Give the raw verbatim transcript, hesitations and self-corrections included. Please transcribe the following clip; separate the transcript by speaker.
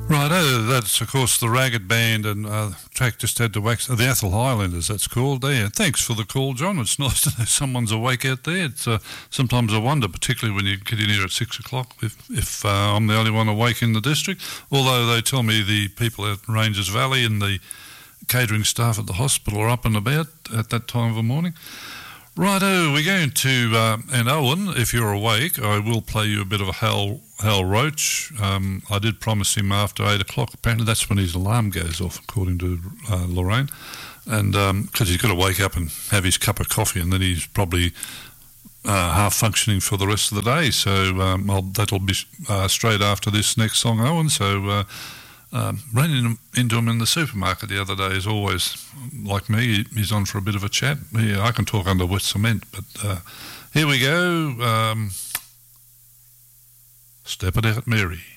Speaker 1: Righto, that's of course the Ragged Band, and uh, track just had to wax. Uh, the Athol Highlanders, that's called. There. Thanks for the call, John. It's nice to know someone's awake out there. It's uh, sometimes I wonder, particularly when you get in here at six o'clock, if if uh, I'm the only one awake in the district. Although they tell me the people at Ranges Valley and the catering staff at the hospital are up and about at that time of the morning. Righto, we're going to, uh, and Owen, if you're awake, I will play you a bit of a Hal, Hal Roach. Um, I did promise him after eight o'clock. Apparently that's when his alarm goes off, according to uh, Lorraine. And because um, he's got to wake up and have his cup of coffee, and then he's probably uh, half functioning for the rest of the day. So um, I'll, that'll be uh, straight after this next song, Owen. So uh, Um, ran in, into him in the supermarket the other day. As always, like me, he's on for a bit of a chat. Yeah, I can talk under wet cement, but uh, here we go. Um, Step It Out, Mary.